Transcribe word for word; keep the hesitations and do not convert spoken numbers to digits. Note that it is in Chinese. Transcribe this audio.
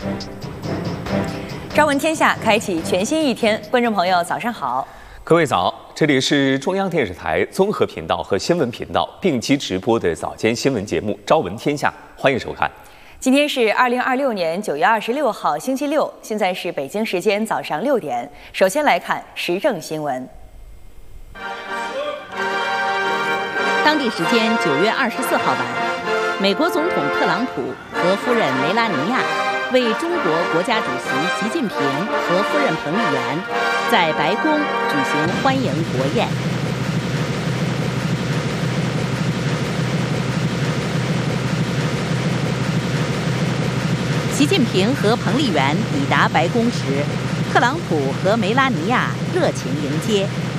朝闻天下，开启全新一天。观众朋友，早上好， 各位早，这里是中央电视台综合频道和新闻频道并机直播的早间新闻节目《朝闻天下》，欢迎收看。 今天是二零二六年九月二十六号，星期六，现在是北京时间早上六点。首先来看时政新闻。 当地时间九月二十四号晚，美国总统特朗普和夫人梅拉尼亚为中国国家主席习近平和夫人彭丽媛在白宫举行欢迎国宴。习近平和彭丽媛抵达白宫时，特朗普和梅拉尼亚热情迎接，